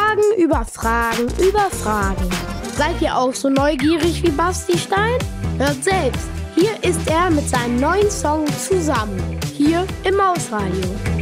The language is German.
Fragen über Fragen über Fragen. Seid ihr auch so neugierig wie Basti Stein? Hört selbst. Hier ist er mit seinem neuen Song Zusammen. Hier im Mausradio.